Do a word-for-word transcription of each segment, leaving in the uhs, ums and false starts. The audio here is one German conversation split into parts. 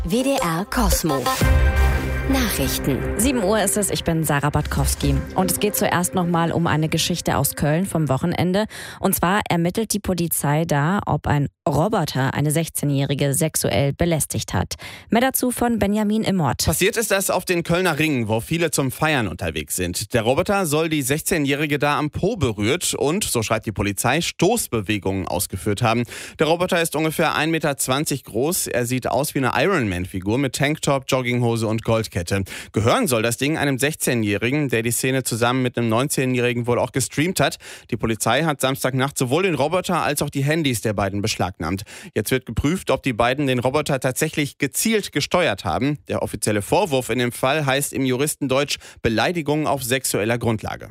W D R Kosmo. Nachrichten. sieben Uhr ist es, ich bin Sarah Batkowski. Und es geht zuerst nochmal um eine Geschichte aus Köln vom Wochenende. Und zwar ermittelt die Polizei da, ob ein Roboter eine sechzehnjährige sexuell belästigt hat. Mehr dazu von Benjamin Immort. Passiert ist das auf den Kölner Ringen, wo viele zum Feiern unterwegs sind. Der Roboter soll die sechzehnjährige da am Po berührt und, so schreibt die Polizei, Stoßbewegungen ausgeführt haben. Der Roboter ist ungefähr ein Meter zwanzig groß. Er sieht aus wie eine Ironman-Figur mit Tanktop, Jogginghose und Goldkette. Gehören soll das Ding einem sechzehnjährigen, der die Szene zusammen mit einem neunzehnjährigen wohl auch gestreamt hat. Die Polizei hat Samstagnacht sowohl den Roboter als auch die Handys der beiden beschlagnahmt. Jetzt wird geprüft, ob die beiden den Roboter tatsächlich gezielt gesteuert haben. Der offizielle Vorwurf in dem Fall heißt im Juristendeutsch Beleidigung auf sexueller Grundlage.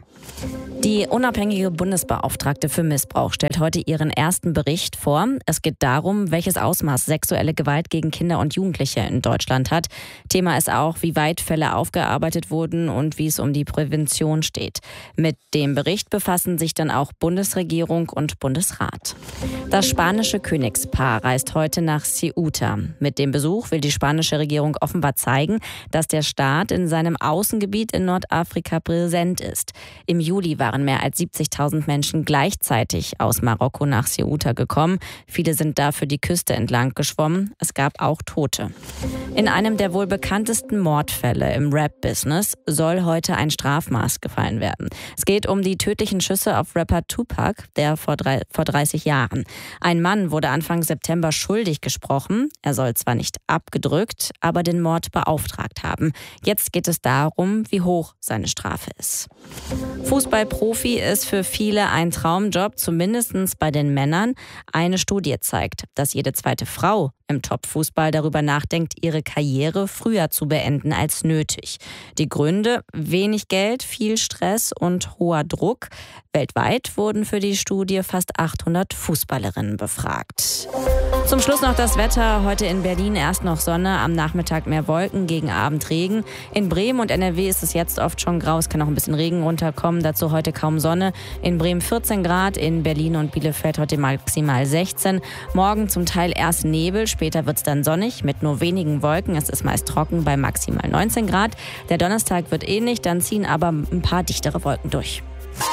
Die unabhängige Bundesbeauftragte für Missbrauch stellt heute ihren ersten Bericht vor. Es geht darum, welches Ausmaß sexuelle Gewalt gegen Kinder und Jugendliche in Deutschland hat. Thema ist auch, wie weit Fälle aufgearbeitet wurden und wie es um die Prävention steht. Mit dem Bericht befassen sich dann auch Bundesregierung und Bundesrat. Das spanische Königspaar reist heute nach Ceuta. Mit dem Besuch will die spanische Regierung offenbar zeigen, dass der Staat in seinem Außengebiet in Nordafrika präsent ist. Im Juli waren mehr als siebzigtausend Menschen gleichzeitig aus Marokko nach Ceuta gekommen. Viele sind dafür die Küste entlang geschwommen. Es gab auch Tote. In einem der wohl bekanntesten Mordfälle im Rap-Business soll heute ein Strafmaß gefallen werden. Es geht um die tödlichen Schüsse auf Rapper Tupac, der vor, drei, vor dreißig Jahren. Ein Mann wurde Anfang September schuldig gesprochen. Er soll zwar nicht abgedrückt, aber den Mord beauftragt haben. Jetzt geht es darum, wie hoch seine Strafe ist. Fußballprofi ist für viele ein Traumjob, zumindest bei den Männern. Eine Studie zeigt, dass jede zweite Frau im Top-Fußball darüber nachdenkt, ihre Karriere früher zu beenden als nötig. Die Gründe: wenig Geld, viel Stress und hoher Druck. Weltweit wurden für die Studie fast achthundert Fußballerinnen befragt. Zum Schluss noch das Wetter. Heute in Berlin erst noch Sonne, am Nachmittag mehr Wolken, gegen Abend Regen. In Bremen und N R W ist es jetzt oft schon grau, es kann auch ein bisschen Regen runterkommen. Dazu heute kaum Sonne. In Bremen vierzehn Grad, in Berlin und Bielefeld heute maximal sechzehn. Morgen zum Teil erst Nebel, später wird es dann sonnig mit nur wenigen Wolken. Es ist meist trocken bei maximal neunzehn Grad. Der Donnerstag wird ähnlich, dann ziehen aber ein paar dichtere Wolken durch.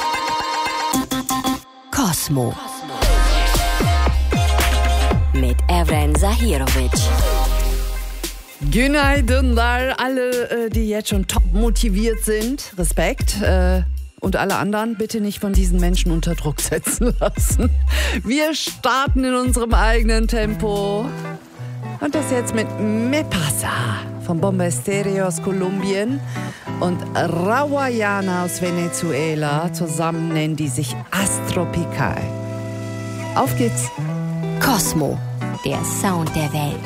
Kosmo. Mit Evren Zahirovic. Günaydınlar, alle, die jetzt schon top motiviert sind. Respekt. Und alle anderen bitte nicht von diesen Menschen unter Druck setzen lassen. Wir starten in unserem eigenen Tempo. Und das jetzt mit Me Pasa von Bomba Estéreo aus Kolumbien und Rawayana aus Venezuela. Zusammen nennen die sich Astropical. Auf geht's. Kosmo, der Sound der Welt.